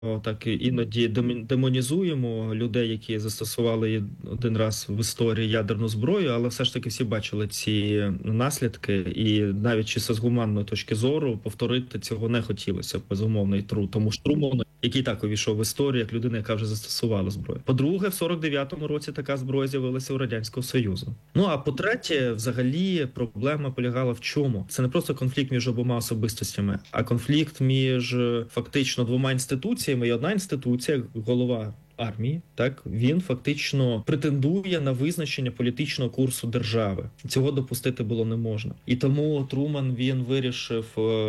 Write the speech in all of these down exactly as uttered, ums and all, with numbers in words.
так іноді демонізуємо людей, які застосували один раз в історії ядерну зброю, але все ж таки всі бачили ці наслідки, і навіть чисто з гуманної точки зору повторити цього не хотілося, безумовно, і тру тому ж Труману, який так увійшов в історію, як людина, яка вже застосувала зброю. По-друге, в сорок дев'ятому році така зброя з'явилася у Радянського Союзу. Ну, а по-третє, взагалі, проблема полягала в чому? Це не просто конфлікт між обома особистостями, а конфлікт між фактично двома інституціями. І одна інституція, голова армії, так, він фактично претендує на визначення політичного курсу держави. Цього допустити було не можна. І тому Труман, він вирішив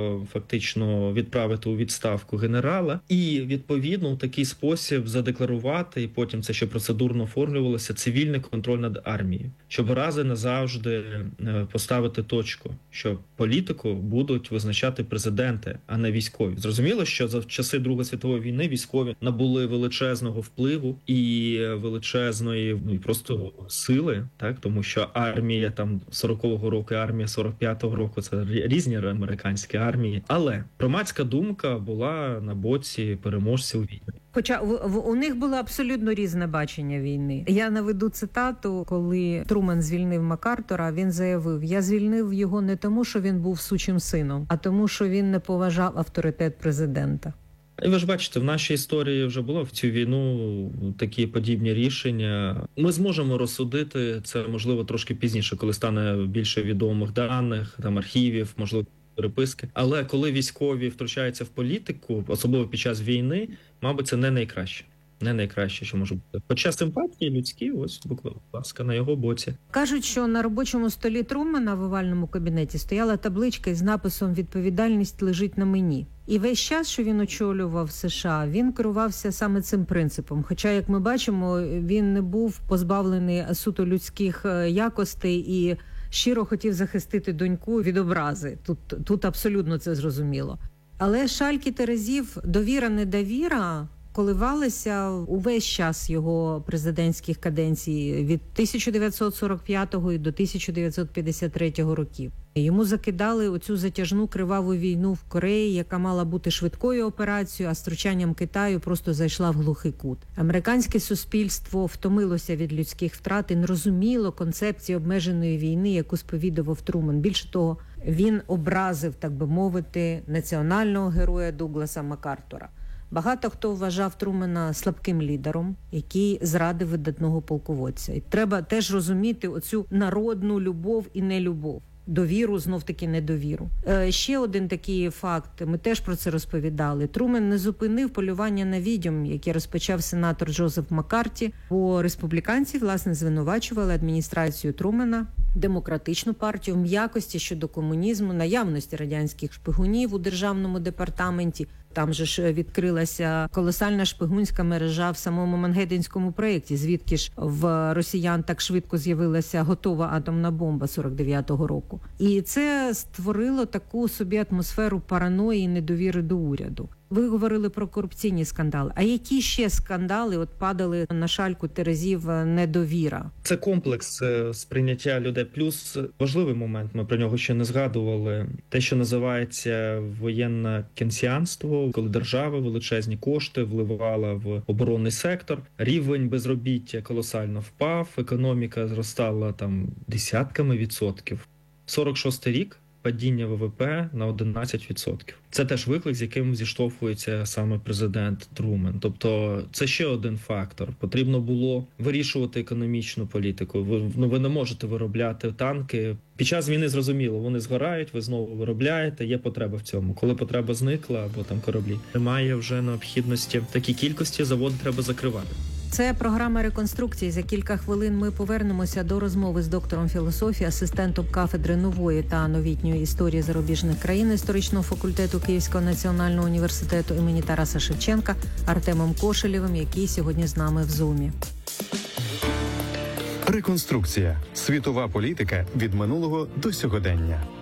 фактично відправити у відставку генерала і, відповідно, в такий спосіб задекларувати, і потім це ще процедурно оформлювалося, цивільний контроль над армією. Щоб раз і назавжди поставити точку, що політику будуть визначати президенти, а не військові. Зрозуміло, що за часи Другої світової війни військові набули величезного впливу і величезної, ну, і просто сили, так, тому що армія там сорокового року, армія сорок п'ятого року, це різні американські армії, але громадська думка була на боці переможців війни. Хоча в, в, у них було абсолютно різне бачення війни. Я наведу цитату, коли Труман звільнив МакАртура, він заявив: «Я звільнив його не тому, що він був сучим сином, а тому, що він не поважав авторитет президента». І ви ж бачите, в нашій історії вже було в цю війну такі подібні рішення. Ми зможемо розсудити це, можливо, трошки пізніше, коли стане більше відомих даних, там архівів, можливо, переписки. Але коли військові втручаються в політику, особливо під час війни, мабуть, це не найкраще. Не найкраще, що може бути. Хоча симпатії людські, ось, буквально, ласка, на його боці. Кажуть, що на робочому столі Трумана в овальному кабінеті стояла табличка із написом «Відповідальність лежить на мені». І весь час, що він очолював США, він керувався саме цим принципом. Хоча, як ми бачимо, він не був позбавлений суто людських якостей і щиро хотів захистити доньку від образи. Тут, тут абсолютно це зрозуміло. Але шальки терезів, довіра-недовіра коливалися увесь час його президентських каденцій від тисяча дев'ятсот сорок п'ятого і до тисяча дев'ятсот п'ятдесят третього років. Йому закидали оцю затяжну криваву війну в Кореї, яка мала бути швидкою операцією, а з втручанням Китаю просто зайшла в глухий кут. Американське суспільство втомилося від людських втрат і не розуміло концепції обмеженої війни, яку сповідував Труман. Більше того, він образив, так би мовити, національного героя Дугласа МакАртура. Багато хто вважав Трумана слабким лідером, який зрадив видатного полководця. І треба теж розуміти оцю народну любов і нелюбов. Довіру, знов-таки недовіру. Е, ще один такий факт, ми теж про це розповідали. Труман не зупинив полювання на відьом, яке розпочав сенатор Джозеф Маккарті, бо республіканці, власне, звинувачували адміністрацію Трумана, демократичну партію в м'якості щодо комунізму, наявності радянських шпигунів у державному департаменті. Там же ж відкрилася колосальна шпигунська мережа в самому Мангеттенському проєкті, звідки ж в росіян так швидко з'явилася готова атомна бомба сорок дев'ятого року. І це створило таку собі атмосферу параної і недовіри до уряду. Ви говорили про корупційні скандали. А які ще скандали от падали на шальку терезів недовіра? Це комплекс сприйняття людей. Плюс важливий момент, ми про нього ще не згадували. Те, що називається воєнне кенсіанство, коли держава величезні кошти вливала в оборонний сектор. Рівень безробіття колосально впав, економіка зростала там десятками відсотків. сорок шостий рік. Падіння ВВП на одинадцять відсотків. Це теж виклик, з яким зіштовхується саме президент Труман. Тобто це ще один фактор. Потрібно було вирішувати економічну політику. Ви, ну, ви не можете виробляти танки. Під час війни, зрозуміло, вони згорають, ви знову виробляєте, є потреба в цьому. Коли потреба зникла, або там кораблі, немає вже необхідності в такій кількості, заводи треба закривати. Це програма реконструкції. За кілька хвилин ми повернемося до розмови з доктором філософії, асистентом кафедри нової та новітньої історії зарубіжних країн історичного факультету Київського національного університету імені Тараса Шевченка Артемом Кошелєвим, який сьогодні з нами в Зумі. Реконструкція. Світова політика від минулого до сьогодення.